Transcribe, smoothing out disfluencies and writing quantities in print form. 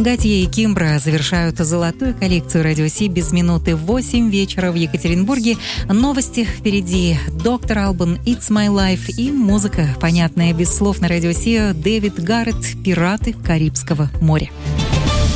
Гатье и Кимбра завершают золотую коллекцию Радио Си без минуты 8 вечера в Екатеринбурге. Новости впереди. Доктор Албан, It's My Life и музыка, понятная без слов на Радио Си. Дэвид Гарретт, «Пираты Карибского моря».